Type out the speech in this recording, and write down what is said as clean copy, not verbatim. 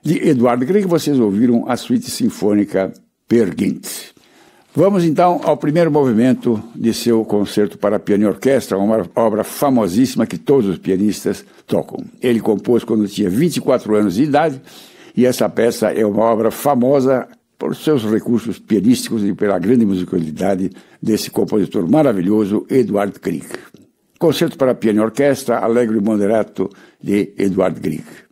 De Edvard Grieg, vocês ouviram a suíte sinfônica Peer Gynt. Vamos então ao primeiro movimento de seu concerto para piano e orquestra, uma obra famosíssima que todos os pianistas tocam. Ele compôs quando tinha 24 anos de idade, e essa peça é uma obra famosa por seus recursos pianísticos e pela grande musicalidade desse compositor maravilhoso, Edvard Grieg. Concerto para piano e orquestra, Allegro e Moderato, de Edvard Grieg.